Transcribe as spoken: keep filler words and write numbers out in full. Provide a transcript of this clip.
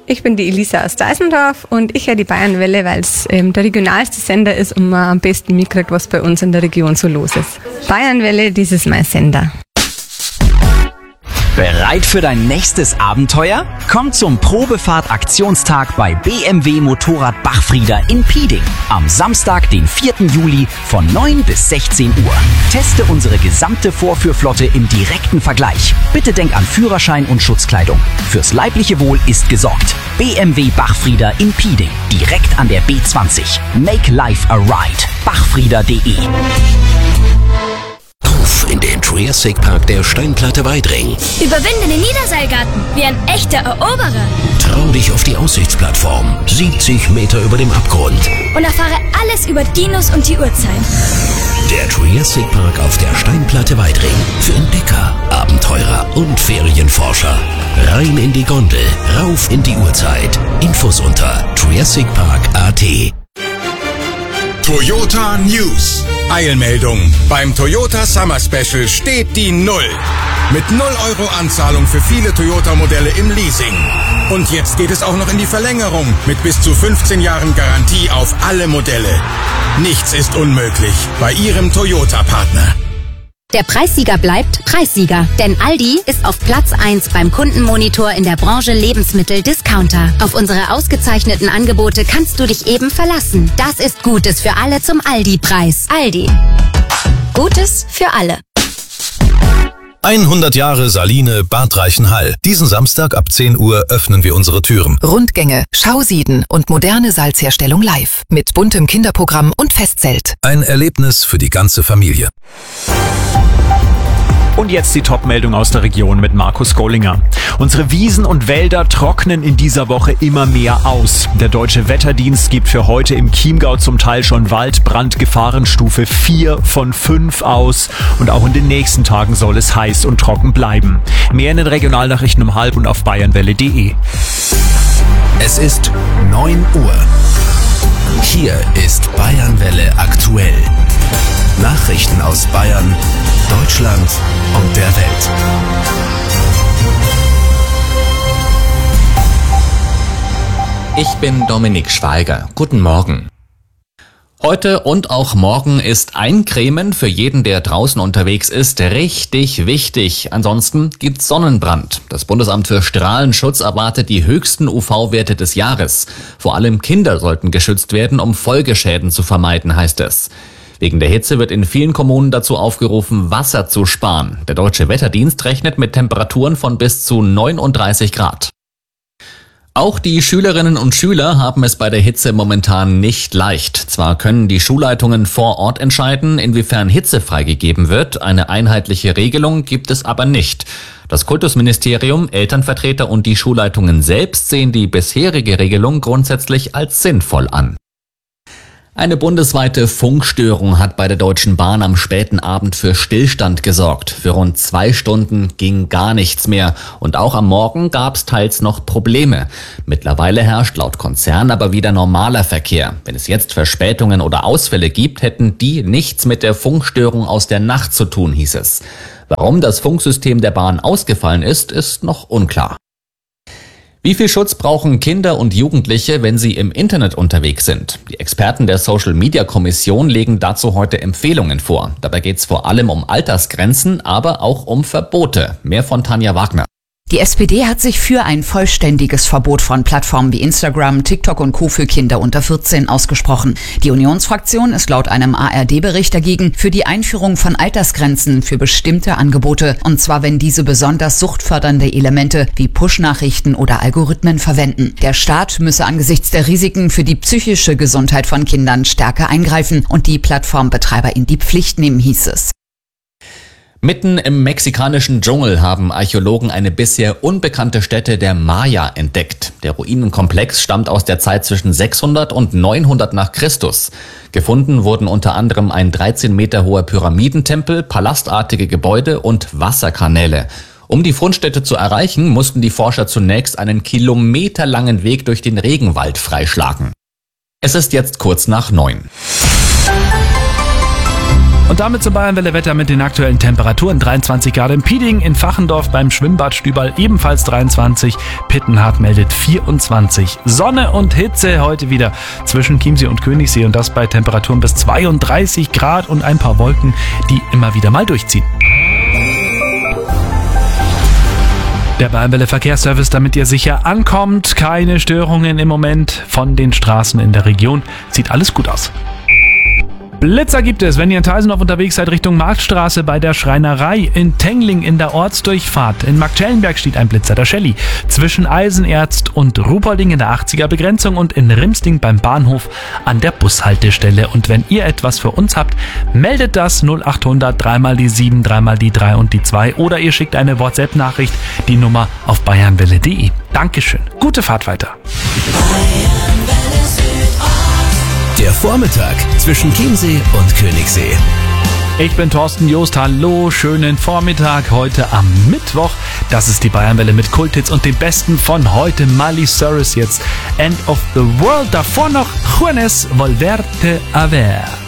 ich bin die Elisa aus Deisendorf und ich höre die Bayernwelle, weil es ähm, der regionalste Sender ist und man am besten mitkriegt, was bei uns in der Region so los ist. Bayernwelle, das ist mein Sender. Bereit für dein nächstes Abenteuer? Komm zum Probefahrt-Aktionstag bei B M W Motorrad Bachfrieder in Pieding. Am Samstag, den vierten Juli von neun bis sechzehn Uhr. Teste unsere gesamte Vorführflotte im direkten Vergleich. Bitte denk an Führerschein und Schutzkleidung. Fürs leibliche Wohl ist gesorgt. B M W Bachfrieder in Pieding. Direkt an der B zwanzig. Make life a ride. bachfrieder punkt de In den Triassic Park der Steinplatte Weidring. Überwinde den Niederseilgarten wie ein echter Eroberer. Trau dich auf die Aussichtsplattform, siebzig Meter über dem Abgrund. Und erfahre alles über Dinos und die Urzeit. Der Triassic Park auf der Steinplatte Weidring. Für Entdecker, Abenteurer und Ferienforscher. Rein in die Gondel, rauf in die Urzeit. Infos unter triassic park punkt a t. Toyota News. Eilmeldung. Beim Toyota Summer Special steht die Null. Mit null Euro Anzahlung für viele Toyota-Modelle im Leasing. Und jetzt geht es auch noch in die Verlängerung mit bis zu fünfzehn Jahren Garantie auf alle Modelle. Nichts ist unmöglich bei Ihrem Toyota-Partner. Der Preissieger bleibt Preissieger, denn Aldi ist auf Platz eins beim Kundenmonitor in der Branche Lebensmittel-Discounter. Auf unsere ausgezeichneten Angebote kannst du dich eben verlassen. Das ist Gutes für alle zum Aldi-Preis. Aldi. Gutes für alle. hundert Jahre Saline Bad Reichenhall. Diesen Samstag ab zehn Uhr öffnen wir unsere Türen. Rundgänge, Schausieden und moderne Salzherstellung live. Mit buntem Kinderprogramm und Festzelt. Ein Erlebnis für die ganze Familie. Und jetzt die Top-Meldung aus der Region mit Markus Gollinger. Unsere Wiesen und Wälder trocknen in dieser Woche immer mehr aus. Der Deutsche Wetterdienst gibt für heute im Chiemgau zum Teil schon Waldbrandgefahrenstufe vier von fünf aus. Und auch in den nächsten Tagen soll es heiß und trocken bleiben. Mehr in den Regionalnachrichten um halb und auf bayernwelle punkt de. Es ist neun Uhr. Hier ist Bayernwelle aktuell. Nachrichten aus Bayern, Deutschland und der Welt. Ich bin Dominik Schweiger. Guten Morgen. Heute und auch morgen ist Eincremen für jeden, der draußen unterwegs ist, richtig wichtig. Ansonsten gibt's Sonnenbrand. Das Bundesamt für Strahlenschutz erwartet die höchsten U V-Werte des Jahres. Vor allem Kinder sollten geschützt werden, um Folgeschäden zu vermeiden, heißt es. Wegen der Hitze wird in vielen Kommunen dazu aufgerufen, Wasser zu sparen. Der Deutsche Wetterdienst rechnet mit Temperaturen von bis zu neununddreißig Grad. Auch die Schülerinnen und Schüler haben es bei der Hitze momentan nicht leicht. Zwar können die Schulleitungen vor Ort entscheiden, inwiefern Hitze freigegeben wird, eine einheitliche Regelung gibt es aber nicht. Das Kultusministerium, Elternvertreter und die Schulleitungen selbst sehen die bisherige Regelung grundsätzlich als sinnvoll an. Eine bundesweite Funkstörung hat bei der Deutschen Bahn am späten Abend für Stillstand gesorgt. Für rund zwei Stunden ging gar nichts mehr und auch am Morgen gab es teils noch Probleme. Mittlerweile herrscht laut Konzern aber wieder normaler Verkehr. Wenn es jetzt Verspätungen oder Ausfälle gibt, hätten die nichts mit der Funkstörung aus der Nacht zu tun, hieß es. Warum das Funksystem der Bahn ausgefallen ist, ist noch unklar. Wie viel Schutz brauchen Kinder und Jugendliche, wenn sie im Internet unterwegs sind? Die Experten der Social-Media-Kommission legen dazu heute Empfehlungen vor. Dabei geht es vor allem um Altersgrenzen, aber auch um Verbote. Mehr von Tanja Wagner. Die S P D hat sich für ein vollständiges Verbot von Plattformen wie Instagram, TikTok und Co. für Kinder unter vierzehn ausgesprochen. Die Unionsfraktion ist laut einem A R D-Bericht dagegen für die Einführung von Altersgrenzen für bestimmte Angebote. Und zwar, wenn diese besonders suchtfördernde Elemente wie Push-Nachrichten oder Algorithmen verwenden. Der Staat müsse angesichts der Risiken für die psychische Gesundheit von Kindern stärker eingreifen und die Plattformbetreiber in die Pflicht nehmen, hieß es. Mitten im mexikanischen Dschungel haben Archäologen eine bisher unbekannte Stätte der Maya entdeckt. Der Ruinenkomplex stammt aus der Zeit zwischen sechshundert und neunhundert nach Christus. Gefunden wurden unter anderem ein dreizehn Meter hoher Pyramidentempel, palastartige Gebäude und Wasserkanäle. Um die Fundstätte zu erreichen, mussten die Forscher zunächst einen kilometerlangen Weg durch den Regenwald freischlagen. Es ist jetzt kurz nach neun. Und damit zum Bayernwelle-Wetter mit den aktuellen Temperaturen. dreiundzwanzig Grad in Pieding, in Fachendorf beim Schwimmbad Stüberl ebenfalls dreiundzwanzig. Pittenhardt meldet vierundzwanzig. Sonne und Hitze heute wieder zwischen Chiemsee und Königssee und das bei Temperaturen bis zweiunddreißig Grad und ein paar Wolken, die immer wieder mal durchziehen. Der Bayernwelle Verkehrsservice, damit ihr sicher ankommt. Keine Störungen im Moment von den Straßen in der Region. Sieht alles gut aus. Blitzer gibt es, wenn ihr in Teisendorf unterwegs seid Richtung Marktstraße bei der Schreinerei, in Tengling in der Ortsdurchfahrt, in Marktschellenberg steht ein Blitzer, der Schelli, zwischen Eisenerzt und Ruhpolding in der achtziger Begrenzung und in Rimsting beim Bahnhof an der Bushaltestelle. Und wenn ihr etwas für uns habt, meldet das null achthundert dreimal die sieben, dreimal die drei und die zwei oder ihr schickt eine WhatsApp-Nachricht, die Nummer auf bayernwelle punkt de. Dankeschön, gute Fahrt weiter. Der Vormittag zwischen Chiemsee und Königssee. Ich bin Thorsten Joost, hallo, schönen Vormittag heute am Mittwoch. Das ist die Bayernwelle mit Kulthits und dem Besten von heute. Miley Cyrus jetzt, End of the World. Davor noch Juanes Volverte a Ver.